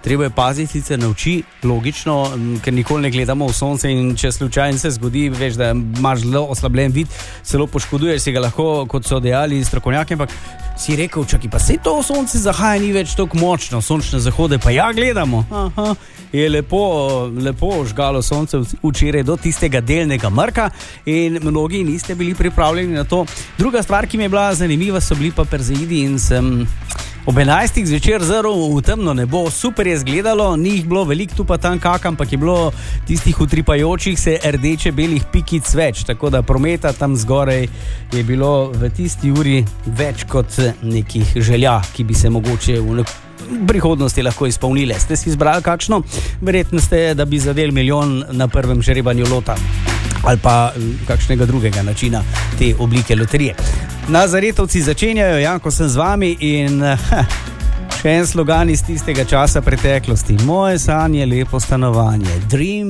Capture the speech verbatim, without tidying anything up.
treba je paziti sicer na oči, logično, ker nikoli ne gledamo v sonce in če slučajno se zgodi, veš, da imaš zelo oslabljen vid, celo poškoduješ si ga lahko, kot so dejali strokovnjaki, ampak si rekel, čakaj, pa sej to sonce zahaja ni več tako močno, sončne zahode pa ja gledamo. Aha, je lepo, lepo žgalo sonce včeraj do tistega delnega mrka in mnogi niste bili pripravljeni na to. Druga stvar, ki mi je bila zanimiva, so bili pa perzeidi in sem ob enajstih zvečer zrl v temno nebo, super je izgledalo, ni jih bilo veliko tu pa tam kak, ampak je bilo tistih utripajočih se rdeče belih pikic več, tako da prometa tam zgoraj je bilo v tisti uri več kot nekih želja, ki bi se mogoče v nek prihodnosti lahko izpolnile. Ste si izbrali kakšno? Verjetno ste, da bi zadel milijon na prvem žrebanju lota ali pa kakšnega drugega načina te oblike loterije. Nazaretovci začenjajo, Janko sem z vami in ha, še en slogan iz tistega časa preteklosti. Moje sanje, lepo stanovanje. Dream